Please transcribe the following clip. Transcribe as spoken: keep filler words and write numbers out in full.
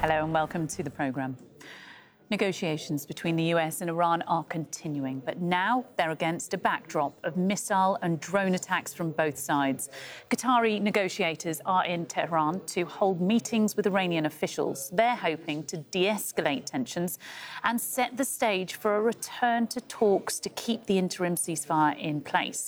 Hello and welcome to the programme. Negotiations between the U S and Iran are continuing, but now they're against a backdrop of missile and drone attacks from both sides. Qatari negotiators are in Tehran to hold meetings with Iranian officials. They're hoping to de-escalate tensions and set the stage for a return to talks to keep the interim ceasefire in place.